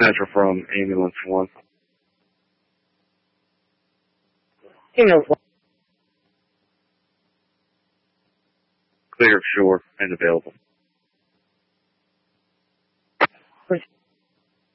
Dispatcher from Ambulance 1. Ambulance 1. Clear of shore and available.